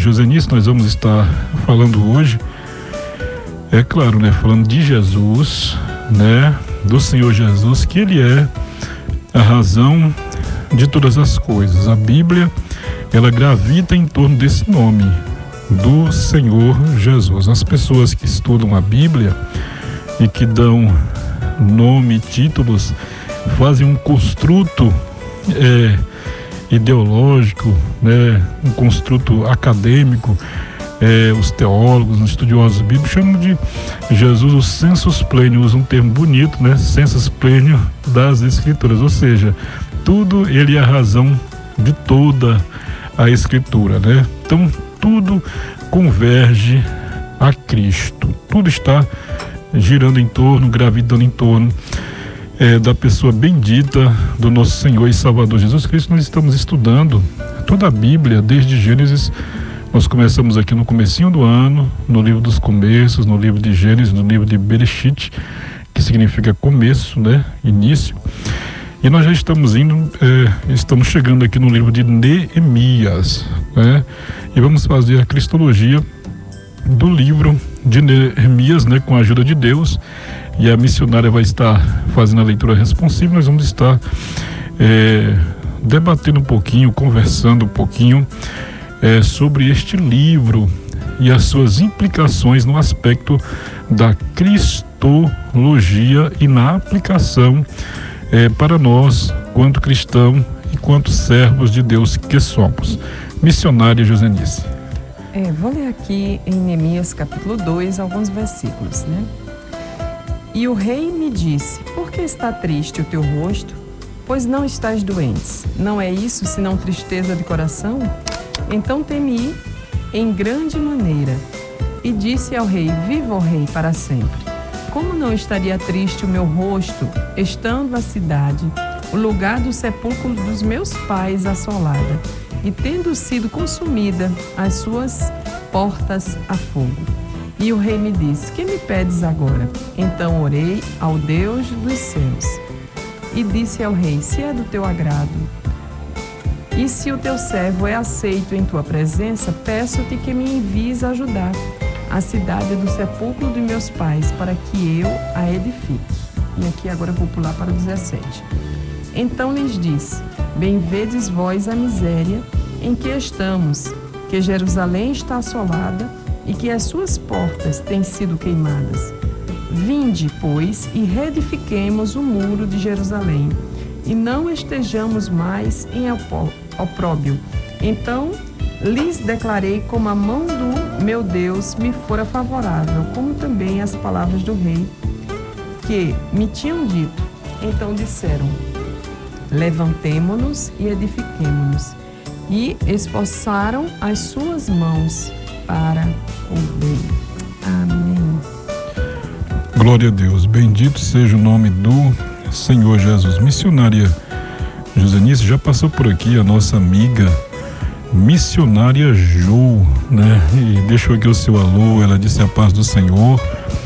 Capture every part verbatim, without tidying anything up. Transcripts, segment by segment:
Josenice, nós vamos estar falando hoje, é claro, né, falando de Jesus, né, do Senhor Jesus, que Ele é a razão de todas as coisas. A Bíblia, ela gravita em torno desse nome, do Senhor Jesus. As pessoas que estudam a Bíblia e que dão nome, títulos, fazem um construto é, ideológico, né, um construto acadêmico. É, os teólogos, os estudiosos bíblicos chamam de Jesus o sensus plenior, usa um termo bonito, né? Sensus plenior das Escrituras, ou seja, tudo ele é a razão de toda a Escritura, né? Então tudo converge a Cristo, tudo está girando em torno, gravitando em torno é, da pessoa bendita do nosso Senhor e Salvador Jesus Cristo. Nós estamos estudando toda a Bíblia, desde Gênesis. Nós começamos aqui no comecinho do ano, no livro dos começos, no livro de Gênesis, no livro de Bereshit, que significa começo, né, início. E nós já estamos indo, é, estamos chegando aqui no livro de Neemias, né? E vamos fazer a cristologia do livro de Neemias, né, com a ajuda de Deus. E a missionária vai estar fazendo a leitura responsiva. Nós vamos estar é, debatendo um pouquinho, conversando um pouquinho é, sobre este livro e as suas implicações no aspecto da cristologia e na aplicação É, para nós, quanto cristão e quanto servos de Deus que somos. Missionária Josenice. É, vou ler aqui em Neemias capítulo dois, alguns versículos, né? E o rei me disse: por que está triste o teu rosto? Pois não estás doente. Não é isso senão tristeza de coração? Então temi em grande maneira. E disse ao rei: viva o rei para sempre. Como não estaria triste o meu rosto, estando a cidade, o lugar do sepulcro dos meus pais, assolada, e tendo sido consumida as suas portas a fogo? E o rei me disse: que me pedes agora? Então orei ao Deus dos céus e disse ao rei: se é do teu agrado, e se o teu servo é aceito em tua presença, peço-te que me envies a ajudar a cidade do sepulcro de meus pais, para que eu a edifique. E aqui agora eu vou pular para o dezessete. Então lhes disse: bem vedes vós a miséria em que estamos, que Jerusalém está assolada e que as suas portas têm sido queimadas. Vinde, pois, e reedifiquemos o muro de Jerusalém, e não estejamos mais em opróbrio. Então lhes declarei como a mão do meu Deus me fora favorável, como também as palavras do rei que me tinham dito. Então disseram: levantemo-nos e edifiquemo-nos. E esforçaram as suas mãos para o bem. Amém. Glória a Deus. Bendito seja o nome do Senhor Jesus. Missionária Josenice, já passou por aqui a nossa amiga Missionária Jo, né? E deixou aqui o seu alô. Ela disse: a paz do Senhor,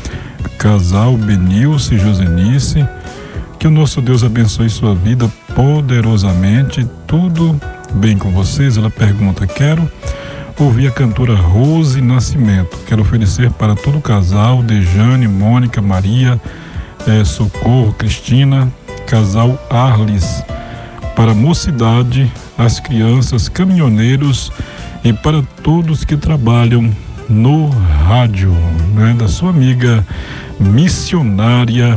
casal Benilce e Josenice, que o nosso Deus abençoe sua vida poderosamente. Tudo bem com vocês? Ela pergunta: quero ouvir a cantora Rose Nascimento. Quero oferecer para todo o casal, Dejane, Mônica, Maria, eh, Socorro, Cristina, casal Arles, para a mocidade, as crianças, caminhoneiros e para todos que trabalham no rádio, né? Da sua amiga Missionária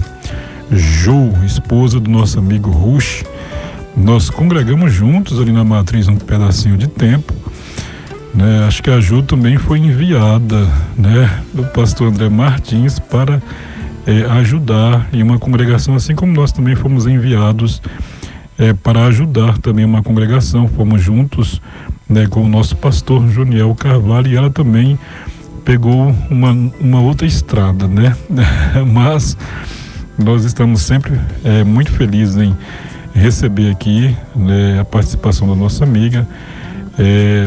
Jo, esposa do nosso amigo Rush. Nós congregamos juntos ali na Matriz um pedacinho de tempo, né? Acho que a Jo também foi enviada, né, do pastor André Martins para é, ajudar em uma congregação, assim como nós também fomos enviados É, para ajudar também uma congregação. Fomos juntos, né, com o nosso pastor Juniel Carvalho, e ela também pegou uma, uma outra estrada, né? Mas nós estamos sempre é, muito felizes em receber aqui, né, a participação da nossa amiga é,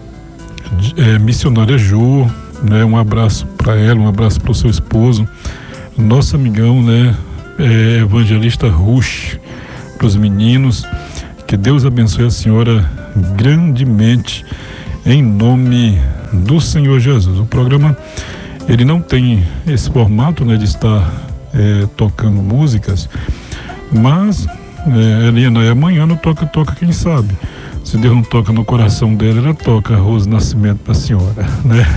é, Missionária Jo, né? Um abraço para ela, um abraço para o seu esposo, nosso amigão, né, é, Evangelista Rush, para os meninos. Que Deus abençoe a senhora grandemente em nome do Senhor Jesus. O programa, ele não tem esse formato, né, de estar é, tocando músicas, mas é, Eliana, amanhã não toca, toca quem sabe. Se Deus não toca no coração dela, ela toca Rose Nascimento para a senhora, né?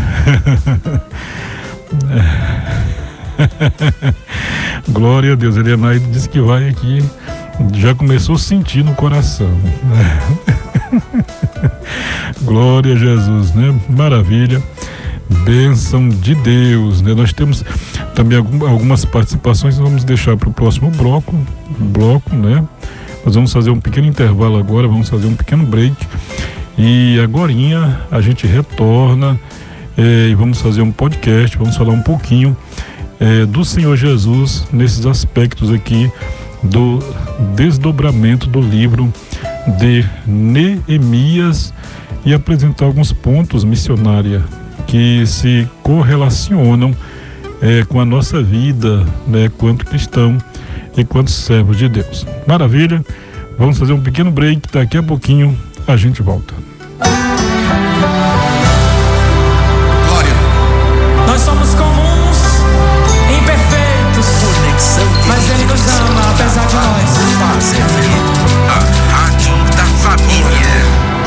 Glória a Deus. Eliana disse que vai aqui, já começou a sentir no coração, né? Glória a Jesus, né? Maravilha, bênção de Deus, né? Nós temos também algumas participações, vamos deixar para o próximo bloco, bloco, né? Nós vamos fazer um pequeno intervalo agora, vamos fazer um pequeno break e agorinha a gente retorna eh, e vamos fazer um podcast, vamos falar um pouquinho eh, do Senhor Jesus nesses aspectos aqui do desdobramento do livro de Neemias e apresentar alguns pontos, missionária, que se correlacionam eh, com a nossa vida, né, quanto cristão e quanto servos de Deus. Maravilha, vamos fazer um pequeno break, daqui a pouquinho a gente volta. Glória. Nós somos comuns, imperfeitos, conexão, mas Ele nos ama apesar de nós.